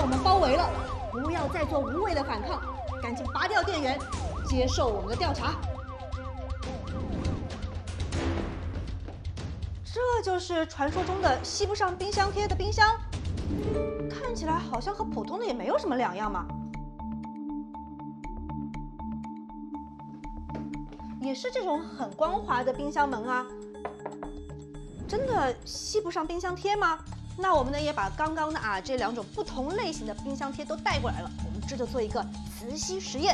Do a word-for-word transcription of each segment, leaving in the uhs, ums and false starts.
我们包围了，不要再做无谓的反抗，赶紧拔掉电源，接受我们的调查。这就是传说中的吸不上冰箱贴的冰箱，看起来好像和普通的也没有什么两样嘛。也是这种很光滑的冰箱门啊，真的吸不上冰箱贴吗？那我们呢也把刚刚的啊这两种不同类型的冰箱贴都带过来了，我们这就做一个磁吸实验。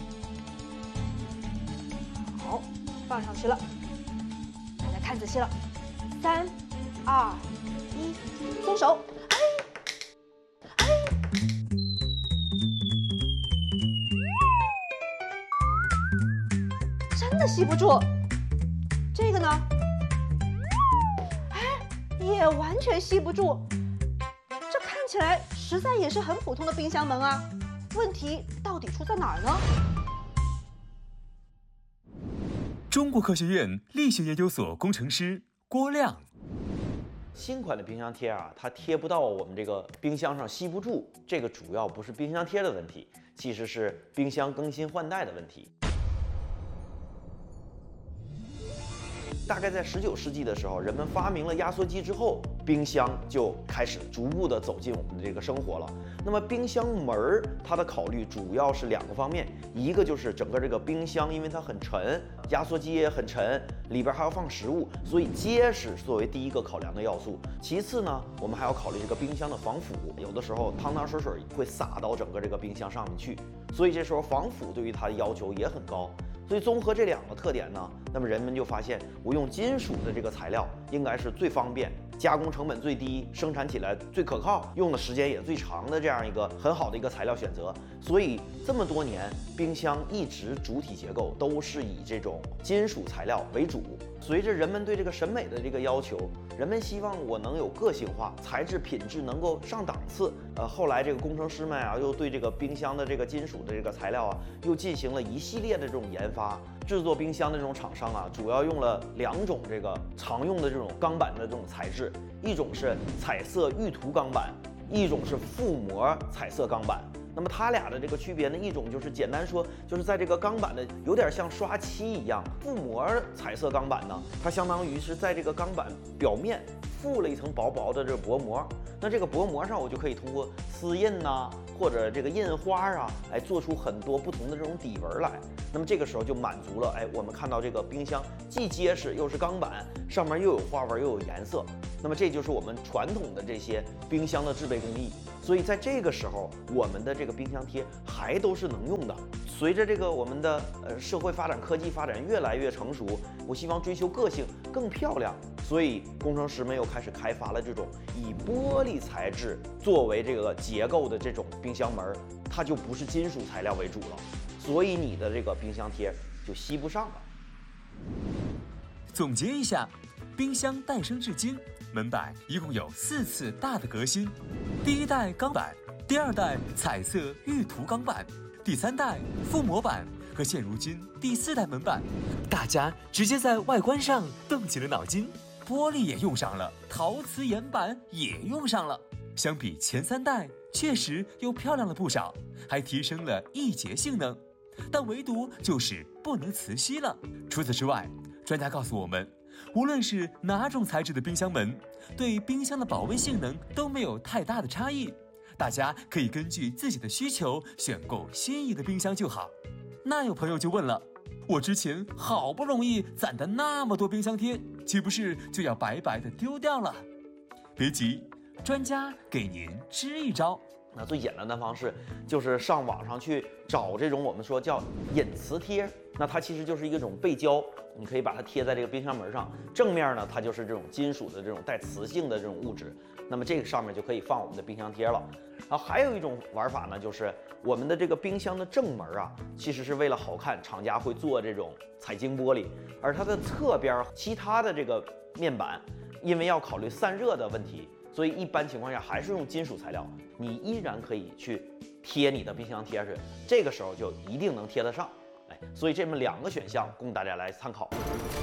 好，放上去了，大家看仔细了，三、二、一，松手！哎，哎，真的吸不住。这个呢？也完全吸不住，这看起来实在也是很普通的冰箱门啊。问题到底出在哪儿呢？ 中国科学院力学研究所工程师郭亮。 新款的冰箱贴啊，它贴不到我们这个冰箱上，吸不住。这个主要不是冰箱贴的问题，其实是冰箱更新换代的问题。大概在十九世纪的时候，人们发明了压缩机之后，冰箱就开始逐步的走进我们的这个生活了。那么冰箱门儿，它的考虑主要是两个方面，一个就是整个这个冰箱，因为它很沉，压缩机也很沉，里边还要放食物，所以结实作为第一个考量的要素。其次呢，我们还要考虑这个冰箱的防腐，有的时候汤汤水水会洒到整个这个冰箱上面去，所以这时候防腐对于它的要求也很高。所以综合这两个特点呢，那么人们就发现，我用金属的这个材料应该是最方便、加工成本最低、生产起来最可靠、用的时间也最长的这样一个很好的一个材料选择。所以这么多年，冰箱一直主体结构都是以这种金属材料为主。随着人们对这个审美的这个要求，人们希望我能有个性化，材质品质能够上档次。呃，后来这个工程师们啊，又对这个冰箱的这个金属的这个材料啊，又进行了一系列的这种研发。制作冰箱的这种厂商啊，主要用了两种这个常用的这种钢板的这种材质，一种是彩色玉涂钢板，一种是覆膜彩色钢板。那么它俩的这个区别呢，一种就是简单说，就是在这个钢板的有点像刷漆一样，覆膜彩色钢板呢，它相当于是在这个钢板表面附了一层薄薄的这个薄膜。那这个薄膜上，我就可以通过丝印呐、啊，或者这个印花啊，来做出很多不同的这种底纹来。那么这个时候就满足了，哎，我们看到这个冰箱既结实又是钢板，上面又有花纹又有颜色。那么这就是我们传统的这些冰箱的制备工艺。所以在这个时候，我们的这个冰箱贴还都是能用的。随着这个我们的呃社会发展、科技发展越来越成熟，我希望追求个性更漂亮，所以工程师们又开始开发了这种以玻璃材质作为这个结构的这种冰箱门，它就不是金属材料为主了，所以你的这个冰箱贴就吸不上了。 总结一下，冰箱诞生至今，门板一共有四次大的革新。第一代钢板，第二代彩色玉涂钢板，第三代覆膜板和现如今第四代门板，大家直接在外观上动起了脑筋，玻璃也用上了，陶瓷岩板也用上了。相比前三代，确实又漂亮了不少，还提升了易洁性能，但唯独就是不能磁吸了。除此之外，专家告诉我们，无论是哪种材质的冰箱门，对冰箱的保温性能都没有太大的差异，大家可以根据自己的需求选购心仪的冰箱就好。那有朋友就问了，我之前好不容易攒的那么多冰箱贴，岂不是就要白白的丢掉了？别急，专家给您支一招。 那最简单的方式就是上网上去找这种我们说叫隐磁贴，那它其实就是一种背胶，你可以把它贴在这个冰箱门上，正面呢它就是这种金属的这种带磁性的这种物质，那么这个上面就可以放我们的冰箱贴了。然后还有一种玩法呢，就是我们的这个冰箱的正门啊，其实是为了好看，厂家会做这种彩晶玻璃，而它的侧边其他的这个面板，因为要考虑散热的问题，所以一般情况下还是用金属材料，你依然可以去贴你的冰箱贴上，这个时候就一定能贴得上。哎，所以这么两个选项供大家来参考。